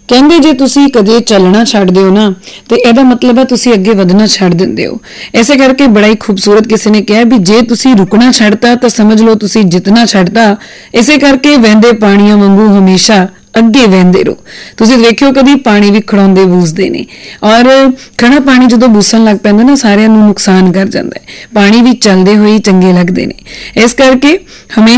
ਕਹਿੰਦੇ ਜੇ ਤੁਸੀਂ ਕਦੇ ਚੱਲਣਾ ਛੱਡ ਦਿਓ ਨਾ ਤੇ ਇਹਦਾ ਮਤਲਬ ਹੈ ਤੁਸੀਂ ਅੱਗੇ ਵਧਣਾ ਛੱਡ ਦਿੰਦੇ ਹੋ। ਇਸੇ ਕਰਕੇ ਬੜਾ ਹੀ ਖੂਬਸੂਰਤ ਕਿਸੇ ਨੇ ਕਿਹਾ ਵੀ ਜੇ ਤੁਸੀਂ ਰੁਕਣਾ ਛੱਡਤਾ ਤਾਂ ਸਮਝ ਲਓ ਤੁਸੀਂ ਜਿੱਤਣਾ ਛੱਡਤਾ। ਇਸੇ ਕਰਕੇ ਵਹਿੰਦੇ ਪਾਣੀਆਂ ਵਾਂਗੂ ਹਮੇਸ਼ਾ ਅੱਗੇ ਵਹਿੰਦੇ ਰਹੋ। ਤੁਸੀਂ ਦੇਖਿਓ ਕਦੀ ਪਾਣੀ ਵੀ ਖੜਾਉਂਦੇ ਬੂਸਦੇ ਨੇ, ਔਰ ਖੜਾ ਪਾਣੀ ਜਦੋਂ ਬੂਸਣ ਲੱਗ ਪੈਂਦਾ ਨਾ ਸਾਰਿਆਂ ਨੂੰ ਨੁਕਸਾਨ ਕਰ ਜਾਂਦਾ ਹੈ। ਪਾਣੀ ਵੀ ਚੱਲਦੇ ਹੋਏ ਚੰਗੇ ਲੱਗਦੇ ਨੇ। ਇਸ ਕਰਕੇ ਹਮੇਸ਼ਾ